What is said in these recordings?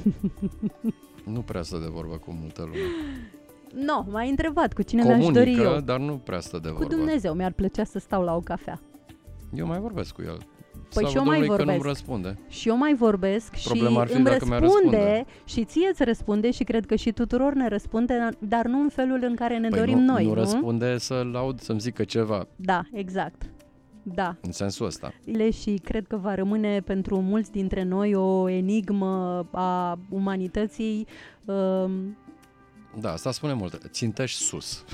Nu prea stă de vorbă cu multă lume. Nu, m-ai întrebat cu cine mi-aș dori eu. Dar nu prea stă de vorbă. Cu Dumnezeu, mi-ar plăcea să stau la o cafea. Eu mai vorbesc cu el. Păi și eu mai vorbesc. Că nu-mi răspunde. Și eu mai vorbesc Problema și îmi răspunde și ție îți răspunde și cred că și tuturor ne răspunde, dar nu în felul în care ne dorim noi. Nu răspunde să-l aud, să-mi zică ceva. Da, exact. Da. În sensul ăsta. Și cred că va rămâne pentru mulți dintre noi o enigmă a umanității. Da, asta spune mult. Țintești sus.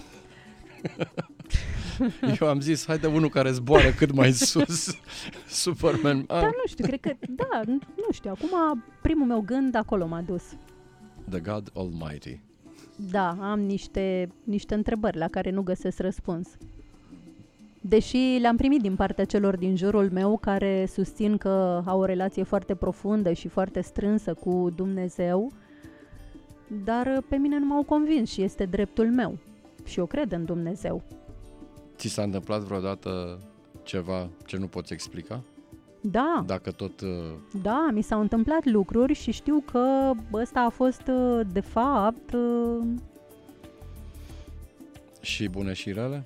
Eu am zis, haide unul care zboară cât mai sus. Superman. Dar nu știu, cred că, da, nu știu. Acum primul meu gând acolo m-a dus. The God Almighty. Da, am niște întrebări la care nu găsesc răspuns. Deși le-am primit din partea celor din jurul meu care susțin că au o relație foarte profundă și foarte strânsă cu Dumnezeu, dar pe mine nu m-au convins și este dreptul meu. Și eu cred în Dumnezeu. Ți s-a întâmplat vreodată ceva ce nu poți explica? Da. Dacă tot... Da, mi s-au întâmplat lucruri și știu că ăsta a fost, de fapt... Și bune și rele?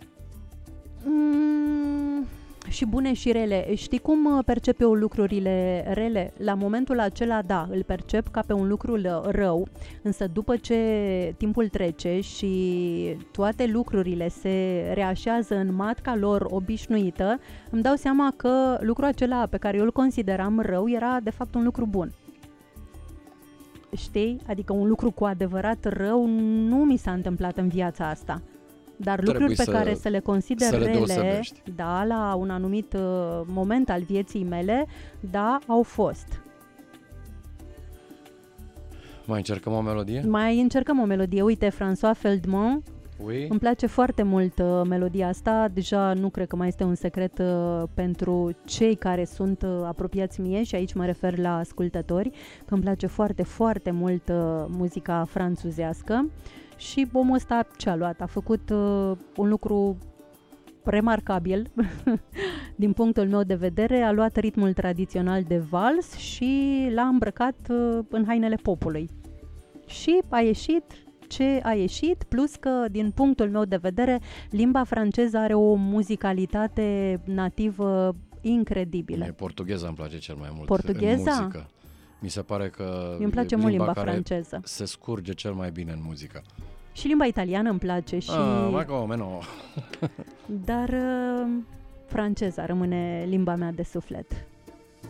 Și bune și rele. Știi cum percep eu lucrurile rele? La momentul acela, da, îl percep ca pe un lucru rău, însă după ce timpul trece și toate lucrurile se reașează în matca lor obișnuită, îmi dau seama că lucrul acela pe care eu îl consideram rău era de fapt un lucru bun. Știi? Adică un lucru cu adevărat rău nu mi s-a întâmplat în viața asta. Dar lucruri pe care să le consider rele, da, la un anumit moment al vieții mele, da, au fost. Mai încercăm o melodie? Mai încercăm o melodie. Uite, François Feldman. Oui. Îmi place foarte mult melodia asta. Deja nu cred că mai este un secret pentru cei care sunt apropiați mie și aici mă refer la ascultători, că îmi place foarte, foarte mult muzica franțuzească. Și omul ăsta ce-a luat? A făcut un lucru remarcabil din punctul meu de vedere. A luat ritmul tradițional de vals și l-a îmbrăcat în hainele popului. Și a ieșit ce a ieșit, plus că din punctul meu de vedere limba franceză are o muzicalitate nativă incredibilă. Portugheza îmi place cel mai mult. Portugheza? În muzică. Mi se pare că îmi place mult limba franceză. Se scurge cel mai bine în muzică. Și limba italiană îmi place și... Dar franceza rămâne limba mea de suflet.